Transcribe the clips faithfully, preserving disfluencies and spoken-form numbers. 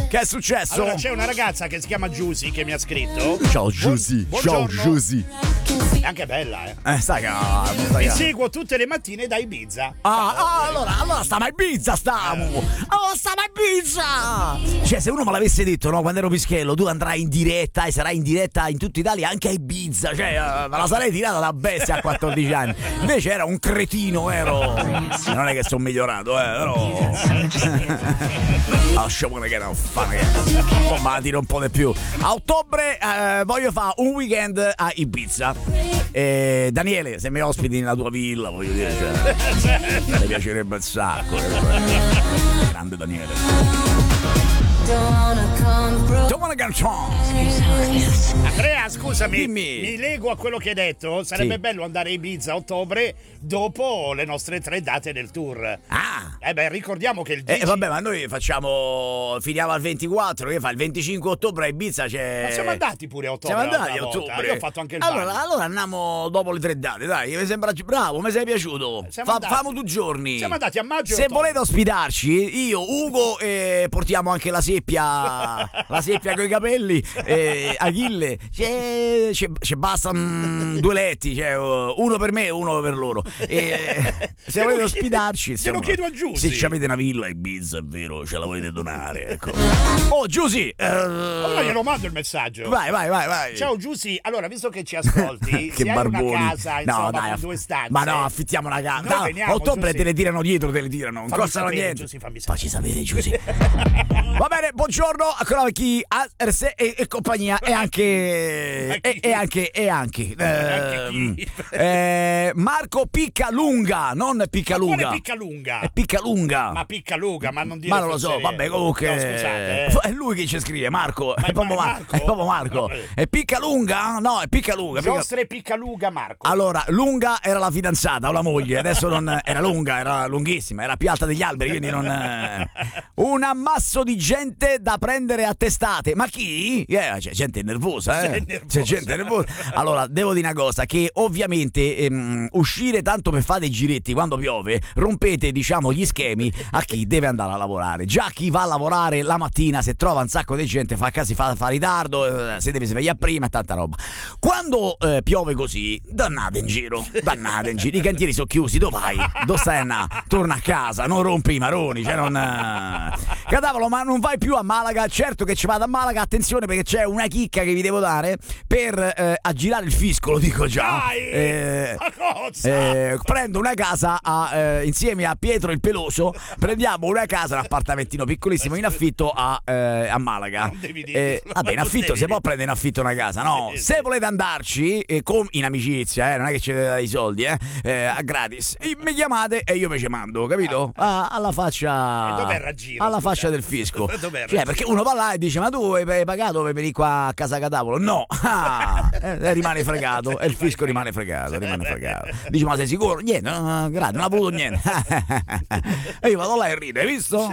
Che è successo? Allora, c'è una ragazza che si chiama Giusy che mi ha scritto. Ciao Giusy, Buon- ciao buongiorno. Giusy. È anche bella, eh. Eh, stai calmo, stai Mi calmo. seguo tutte le mattine da Ibiza. Ah, ah, allora, allora stiamo a Ibiza, stiamo! Oh, stiamo a Ibiza! Cioè, se uno me l'avesse detto, no, quando ero pischello, tu andrai in diretta e sarai in diretta in tutta Italia, anche a Ibiza, cioè, eh, me la sarei tirata da bestia a quattordici anni. Invece era un cretino, ero... Non è che sono migliorato, eh, però... Lasciamone che non fa, che... Oh, ma la tiro un po' di più. A ottobre eh, voglio fare un weekend a Ibiza. Eh, Daniele, se mi ospiti nella tua villa, voglio dire, cioè, mi piacerebbe un sacco. eh. Grande Daniele. Don't wanna get strong. Andrea, scusami, Dimmi. mi lego a quello che hai detto. Sarebbe Sì. bello andare a Ibiza a ottobre dopo le nostre tre date del tour. Ah! Eh beh, ricordiamo che il dieci... Eh, vabbè, ma noi facciamo. Finiamo al ventiquattro, che fa il venticinque ottobre a Ibiza c'è. Ma siamo andati pure a ottobre. Siamo andati a l'altra volta. ottobre. Io ho fatto anche il allora, bagno. allora andiamo dopo le tre date, dai, mi sembra bravo, mi sei piaciuto. Siamo Fa, andati. famo due giorni. Siamo andati a maggio e Se ottobre. volete ospitarci, io, Ugo, e portiamo anche la seppia, la seppia coi capelli, e Achille. C'è, c'è, c'è basta mm, due letti, cioè, uno per me e uno per loro. E, se volete ospitarci, se lo chiedo a Giusy. Se ci avete una villa a Ibiza, è vero, ce la volete donare, ecco. Oh, Giusy! eh, Allora glielo mando il messaggio. Vai, vai, vai, vai. Ciao Giussi, allora visto che ci ascolti, Che se hai barboni. una casa insomma, No, dai, con aff- due stanze, ma no, affittiamo una casa. noi No, veniamo, a ottobre Giussi. te le tirano dietro, te le tirano, non Fammi costano sapere, niente. Giussi, fammi sapere. Facci sapere, Giussi. Va bene, buongiorno a quello chi ha e, e compagnia e anche e, e anche e anche ehm, eh, Marco Piccalunga, non Piccalunga. Ma quale Piccalunga? È Piccalunga. Ma Piccalunga, ma non dire Ma non lo so, fesserie. vabbè, comunque No, scusate, eh. è lui che ci scrive, Marco. Ma È proprio ma è Marco. Marco? È proprio Marco. Vabbè. È Piccalunga? No, è Piccalunga. Picca- Giostre Piccalunga Marco. Allora, lunga era la fidanzata o la moglie, adesso non era lunga, era lunghissima, era più alta degli alberi, quindi non. eh. Un ammasso di gente da prendere a testate. Ma chi? Eh, c'è gente nervosa, eh? C'è nervosa. C'è gente nervosa. Allora, devo dire una cosa: che ovviamente ehm, uscire tanto per fare dei giretti quando piove, rompete, diciamo, gli schemi a chi deve andare a lavorare. Già chi va a lavorare la mattina, se trova un sacco di gente, fa casi, fa, fa ritardo, eh, se deve svegliare prima e tanta roba. Quando eh, piove così, dannate in giro, dannate in giro, i cantieri sono chiusi, dove vai? Dove stai andando? Torna a casa, non rompi i maroni, cioè non... eh. Cadavolo, ma non vai più a Malaga? Certo che ci vado a Malaga, attenzione perché c'è una chicca che vi devo dare per eh, aggirare il fisco, lo dico già. Dai! Eh, Ma cosa? eh, prendo una casa a, eh, insieme a Pietro il Peloso, prendiamo una casa, un appartamentino piccolissimo in affitto a, eh, a Malaga. Non devi dire. Eh, vabbè, in Non affitto devi si può dire. prendere in affitto una casa, no? Sì, Se sì. volete andarci eh, con, in amicizia, eh, non è che ci date dare i soldi, eh, eh, a gratis, eh, mi chiamate e io mi ci mando, capito? Ah, alla faccia. E dov'è il raggiro, Alla scusa? faccia del fisco. Dov'è il Cioè, raggiro? perché uno va là e dice: ma tu hai hai pagato per venire qua a casa Catavolo? No, ah, eh, rimane fregato e il fisco rimane fregato, rimane fregato. Dice: ma sei sicuro? Niente, no, grazie, non ha voluto niente. E io vado là e rido, hai visto?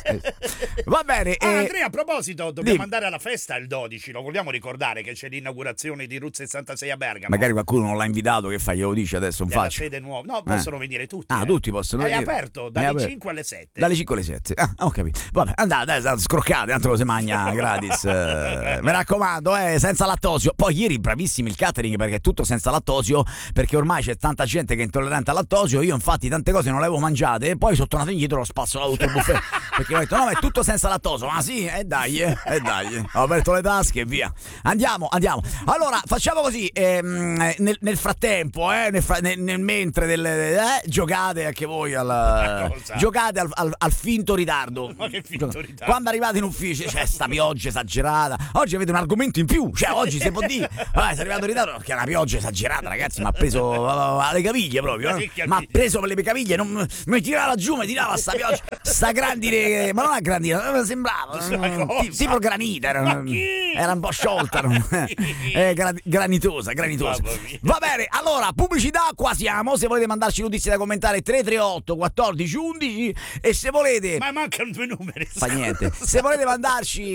Va bene. Ah, eh, Andrea, a proposito, dobbiamo dimmi. andare alla festa il dodici, lo vogliamo ricordare che c'è l'inaugurazione di Route sessantasei a Bergamo. magari qualcuno non l'ha invitato, che fa? Glielo dice adesso, non Della faccio. sede nuova. No, possono venire tutti. Ah, eh. tutti possono È venire. aperto È dalle aperto. cinque alle sette. Dalle cinque alle sette. Ah, ho capito. Vabbè, andate, dai, scroccate, tanto lo si mangia gratis. Eh, mi raccomando, eh, senza lattosio. Poi ieri bravissimi il catering perché è tutto senza lattosio, perché ormai c'è tanta gente che è intollerante al lattosio. Io infatti tante cose non le avevo mangiate e poi sono tornato indietro, ho spazzolato tutto il buffet perché ho detto no, ma è tutto senza lattosio. Ma sì, e eh, dai, e eh, dai. Ho aperto le tasche e via. Andiamo, andiamo. Allora, facciamo così, ehm, nel, nel frattempo, eh, nel, fra- nel, nel mentre del, eh, giocate anche voi al Cosa? giocate al, al, al finto ritardo. Ma che finto ritardo? Quando arrivate in ufficio c'è sta pioggia esagerata. Oggi avete un argomento in più, cioè oggi si può dire "Ah, sei arrivato in ritardo perché è una pioggia esagerata, ragazzi, mi ha preso uh, alle caviglie proprio, Ma eh? che mi ha caviglie? preso per le caviglie, non mi tirava giù, mi tirava sta pioggia, sta grandine, ma non a grandine, sembrava Ma cosa? tipo, tipo granita, era, Ma chi? era un po' sciolta, non- eh, gra- granitosa, granitosa. Mamma mia. Va bene, allora, pubblicità, qua siamo. Se volete mandarci notizie da commentare, tre tre otto quattordici undici. E se volete Ma mancano due numeri. fa niente. Se volete mandarci a famiglia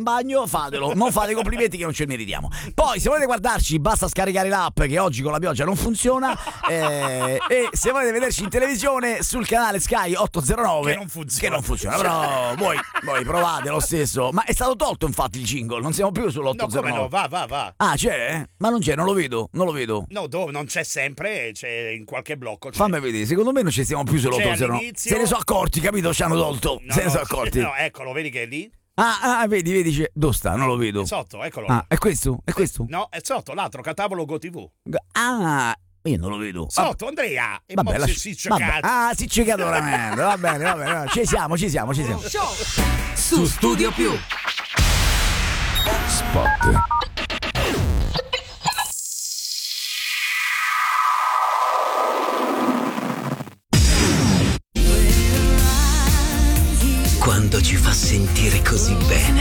in bagno, fatelo, non fate complimenti che non ce ne meritiamo. Poi se volete guardarci basta scaricare l'app che oggi con la pioggia non funziona, eh, e se volete vederci in televisione sul canale Sky ottocentonove che non funziona, che non funziona, però voi, voi provate lo stesso. Ma è stato tolto infatti il jingle, non siamo più No, sull'ottocentonove. come no, va, va, va. Ah, c'è? Ma non c'è, non lo vedo, non lo vedo. No, do, non c'è sempre, c'è in qualche blocco. C'è. Fammi vedere, secondo me non ci stiamo più sull'ottocentonove. all'inizio- Se ne sono accorti, capito? Ci hanno tolto. No, Se ne no, sono accorti. No, eccolo, vedi che è lì? Ah, ah, vedi, vedi, c'è. Dove sta? Non lo vedo. È sotto, eccolo. Ah, è questo? È questo? No, è sotto, l'altro, Catavolo GoTV. Ah, io non lo vedo. Sotto, Andrea. E Vabbè, mo lascia- si, si vabbè. cazzo. Ah, si c'è veramente. Va bene, va bene. Ci siamo, ci siamo, ci siamo. Su Studio Più. Spot.